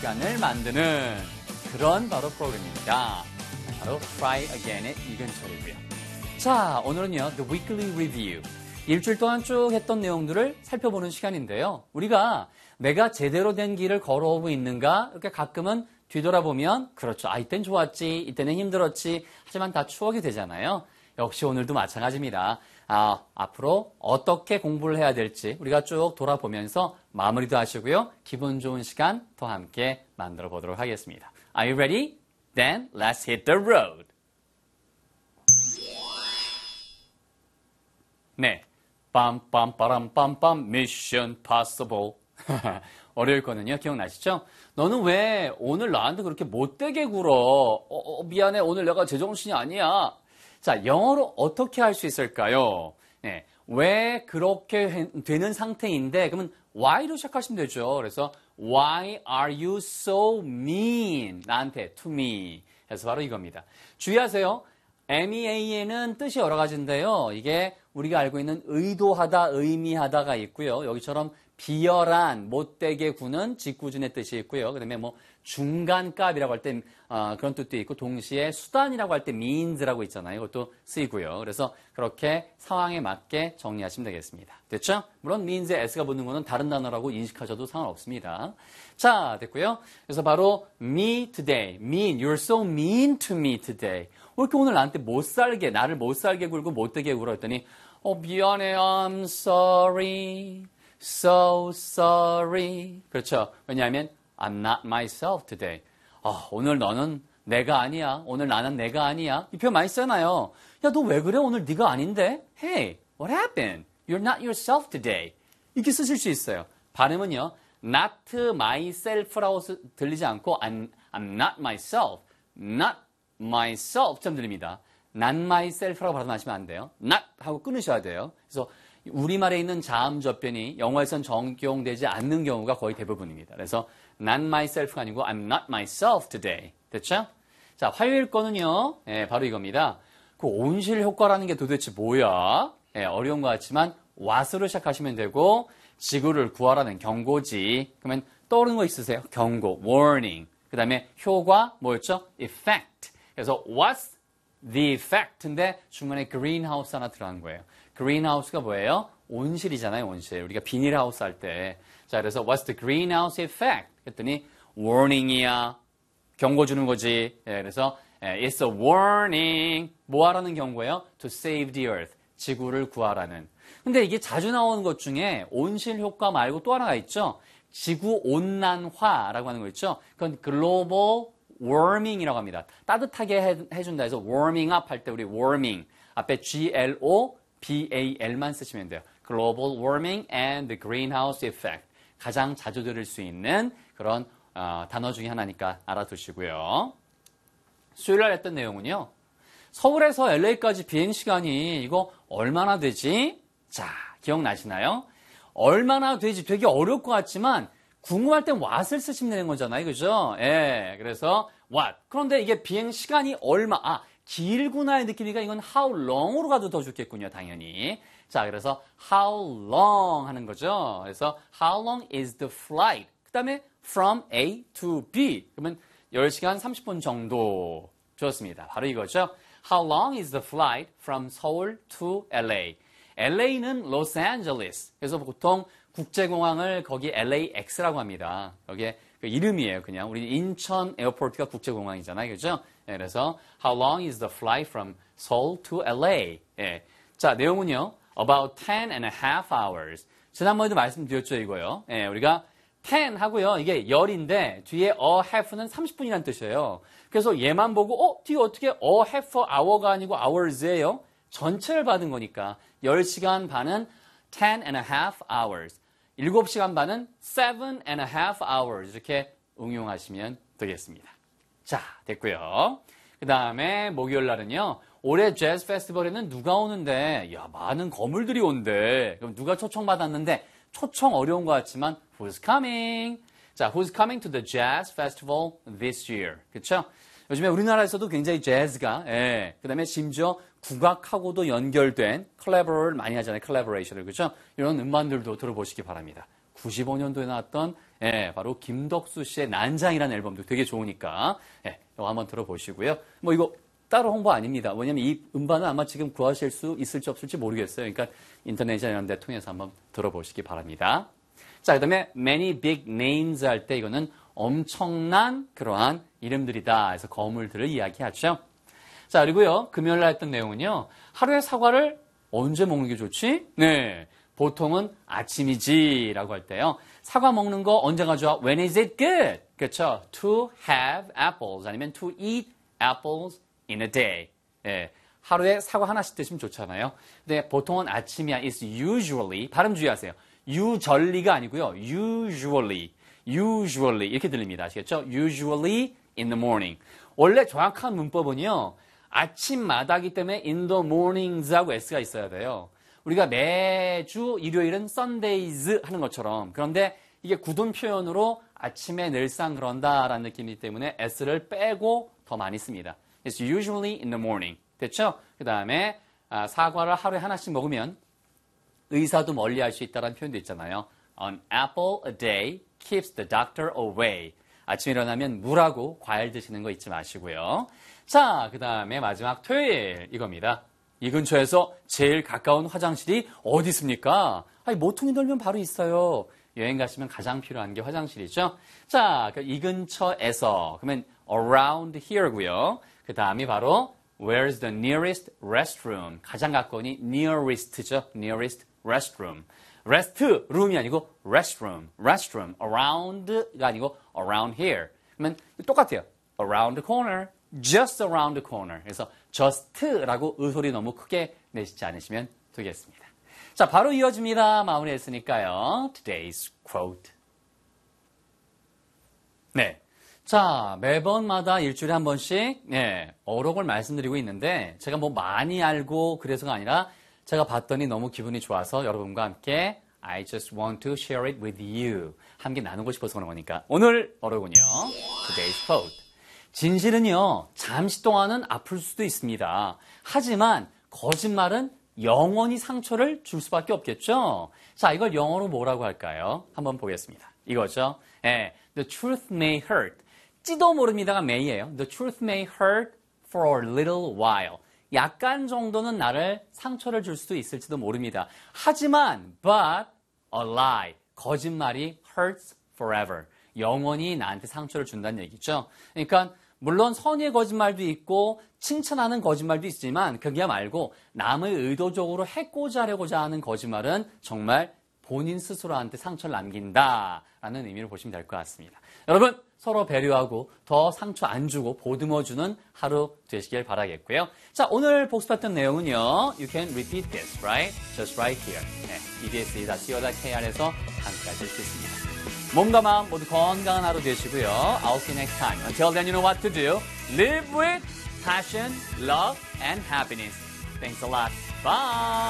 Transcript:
시간을 만드는 그런 바로 프로그램입니다. 바로 Try Again의 이근철이고요. 자, 오늘은요, The Weekly Review. 일주일 동안 쭉 했던 내용들을 살펴보는 시간인데요. 우리가 내가 제대로 된 길을 걸어오고 있는가? 이렇게 가끔은 뒤돌아보면, 그렇죠. 아, 이땐 좋았지, 이때는 힘들었지. 하지만 다 추억이 되잖아요. 역시 오늘도 마찬가지입니다. 앞으로 어떻게 공부를 해야 될지 우리가 쭉 돌아보면서 마무리도 하시고요. 기분 좋은 시간 더 함께 만들어 보도록 하겠습니다. Are you ready? Then let's hit the road. 네. 빰빰빠람빰빰 Mission Possible. 어려울 거는요. 기억나시죠? 너는 왜 오늘 나한테 그렇게 못되게 굴어? 미안해. 오늘 내가 제정신이 아니야. 자, 영어로 어떻게 할 수 있을까요? 네, 왜 그렇게 되는 상태인데 그러면 why로 시작하시면 되죠. 그래서 why are you so mean? 나한테, to me. 그래서 바로 이겁니다. 주의하세요. mean은 뜻이 여러 가지인데요. 이게 우리가 알고 있는 의도하다, 의미하다가 있고요. 여기처럼 비열한, 못되게 구는 직구준의 뜻이 있고요. 그 다음에 뭐 중간값이라고 할 때 그런 뜻도 있고 동시에 수단이라고 할 때 means라고 있잖아요. 이것도 쓰이고요. 그래서 그렇게 상황에 맞게 정리하시면 되겠습니다. 됐죠? 물론 means에 s가 붙는 거는 다른 단어라고 인식하셔도 상관없습니다. 자, 됐고요. 그래서 바로 me today, mean, you're so mean to me today. 왜 이렇게 오늘 나한테 나를 못 살게 굴고 못되게 굴어 했더니 미안해, I'm sorry. So sorry. 그렇죠. 왜냐하면 I'm not myself today. 오늘 너는 내가 아니야. 오늘 나는 내가 아니야. 이 표현 많이 쓰잖아요. 야, 너 왜 그래? 오늘 네가 아닌데? Hey, what happened? You're not yourself today. 이렇게 쓰실 수 있어요. 발음은요. not myself라고 들리지 않고 I'm not myself. not myself 좀 들립니다. not myself라고 발음하시면 안 돼요. not 하고 끊으셔야 돼요. 그래서 우리말에 있는 자음 접변이 영어에선 적용되지 않는 경우가 거의 대부분입니다. 그래서 not myself가 아니고 I'm not myself today. 됐죠? 자, 화요일 거는요. 바로 이겁니다. 그 온실 효과라는 게 도대체 뭐야? 어려운 것 같지만 what으로 시작하시면 되고 지구를 구하라는 경고지. 그러면 떠오르는 거 있으세요? 경고, warning. 그 다음에 효과 뭐였죠? effect. 그래서 what's the effect인데 중간에 greenhouse 하나 들어간 거예요. greenhouse가 뭐예요? 온실이잖아요, 온실. 우리가 비닐하우스 할 때. 자, 그래서 what's the greenhouse effect? 했더니 warning이야. 경고 주는 거지. 그래서 it's a warning. 뭐 하라는 경고예요? To save the earth. 지구를 구하라는. 근데 이게 자주 나오는 것 중에 온실 효과 말고 또 하나가 있죠. 지구 온난화라고 하는 거 있죠. 그건 global warming이라고 합니다. 따뜻하게 해준다 해서 warming up 할 때 우리 warming 앞에 GLOBAL만 쓰시면 돼요. Global warming and the greenhouse effect. 가장 자주 들을 수 있는 그런 단어 중에 하나니까 알아두시고요. 수요일날 했던 내용은요. 서울에서 LA까지 비행시간이 이거 얼마나 되지? 자, 기억나시나요? 얼마나 되지? 되게 어려울 것 같지만 궁금할 땐 what을 쓰시면 되는 거잖아요. 그죠? 그래서 what. 그런데 이게 비행시간이 얼마? 길구나의 느낌이니까 이건 how long으로 가도 더 좋겠군요. 당연히. 자, 그래서 how long 하는 거죠. 그래서 how long is the flight? 그 다음에 from A to B. 그러면 10시간 30분 정도. 좋습니다. 바로 이거죠. How long is the flight from Seoul to LA? LA는 Los Angeles. 그래서 보통 국제공항을 거기 LAX라고 합니다. 여기에 그 이름이에요. 그냥 우리 인천 에어포트가 국제공항이잖아요. 그죠? 그래서 How long is the flight from Seoul to LA? 자, 내용은요. About 10 and a half hours. 지난번에도 말씀드렸죠, 이거요. 우리가 10 하고요. 이게 열인데 뒤에 a half는 30분이라는 뜻이에요. 그래서 얘만 보고 뒤에 어떻게 a half hour가 아니고 hours예요? 전체를 받은 거니까 10시간 반은 10 and a half hours. 7시간 반은 7 and a half hours. 이렇게 응용하시면 되겠습니다. 자, 됐고요. 그 다음에 목요일 날은요. 올해 재즈 페스티벌에는 누가 오는데? 야, 많은 거물들이 온대. 그럼 누가 초청받았는데? 초청 어려운 것 같지만 Who's coming? 자, Who's coming to the jazz festival this year? 그렇죠? 요즘에 우리나라에서도 굉장히 재즈가 그 다음에 심지어 국악하고도 연결된 콜라보를 많이 하잖아요. 콜라보레이션을. 그렇죠? 이런 음반들도 들어보시기 바랍니다. 95년도에 나왔던 예, 바로 김덕수 씨의 난장이라는 앨범도 되게 좋으니까 예, 이거 한번 들어보시고요. 뭐 이거 따로 홍보 아닙니다. 왜냐면 이 음반은 아마 지금 구하실 수 있을지 없을지 모르겠어요. 그러니까 인터넷이나 이런 데 통해서 한번 들어보시기 바랍니다. 자, 그다음에 many big names 할 때 이거는 엄청난 그러한 이름들이다. 그래서 거물들을 이야기하죠. 자, 그리고요. 금요일 날 했던 내용은요. 하루에 사과를 언제 먹는 게 좋지? 네. 보통은 아침이지라고 할 때요. 사과 먹는 거 언제가 좋아? When is it good? 그렇죠? To have apples 아니면 to eat apples in a day. 예. 하루에 사과 하나씩 드시면 좋잖아요. 근데 보통은 아침이야. It's usually 발음 주의하세요. usually가 아니고요. usually 이렇게 들립니다. 아시겠죠? Usually in the morning. 원래 정확한 문법은요. 아침마다기 때문에 in the mornings하고 s가 있어야 돼요. 우리가 매주 일요일은 Sundays 하는 것처럼. 그런데 이게 굳은 표현으로 아침에 늘상 그런다라는 느낌이기 때문에 s를 빼고 더 많이 씁니다. It's usually in the morning. 됐죠? 그 다음에 사과를 하루에 하나씩 먹으면 의사도 멀리할 수 있다는 표현도 있잖아요. An apple a day keeps the doctor away. 아침에 일어나면 물하고 과일 드시는 거 잊지 마시고요. 자, 그 다음에 마지막 토요일 이겁니다. 이 근처에서 제일 가까운 화장실이 어디 있습니까? 아니, 모퉁이 돌면 바로 있어요. 여행 가시면 가장 필요한 게 화장실이죠. 자, 이 근처에서 그러면 around here고요. 그 다음이 바로 where's the nearest restroom? 가장 가까운이 nearest죠. nearest restroom. rest, room이 아니고 restroom. around가 아니고 around here. 그러면 똑같아요. around the corner, just around the corner. 그래서 just라고 의소리 너무 크게 내시지 않으시면 되겠습니다. 자, 바로 이어집니다. 마무리했으니까요. Today's quote. 네. 자, 매번마다 일주일에 한 번씩 어록을 말씀드리고 있는데 제가 뭐 많이 알고 그래서가 아니라 제가 봤더니 너무 기분이 좋아서 여러분과 함께 I just want to share it with you. 함께 나누고 싶어서 그런 거니까. 오늘 어록은요. Today's quote. 진실은요. 잠시 동안은 아플 수도 있습니다. 하지만 거짓말은 영원히 상처를 줄 수밖에 없겠죠. 자, 이걸 영어로 뭐라고 할까요? 한번 보겠습니다. 이거죠. The truth may hurt. 찌도 모릅니다가 may예요. The truth may hurt for a little while. 약간 정도는 나를 상처를 줄 수도 있을지도 모릅니다. 하지만 but a lie. 거짓말이 hurts forever. 영원히 나한테 상처를 준다는 얘기죠. 그러니까 물론 선의의 거짓말도 있고 칭찬하는 거짓말도 있지만 그게 말고 남을 의도적으로 해코자 하려고자 하는 거짓말은 정말 본인 스스로한테 상처를 남긴다라는 의미로 보시면 될 것 같습니다. 여러분 서로 배려하고 더 상처 안 주고 보듬어주는 하루 되시길 바라겠고요. 자, 오늘 복습했던 내용은요. You can repeat this, right? Just right here. ebs.co.kr에서 함께하실 수 있습니다. 몸과 마음 모두 건강한 하루 되시고요. I'll see you next time. Until then, you know what to do. Live with passion, love, and happiness. Thanks a lot. Bye!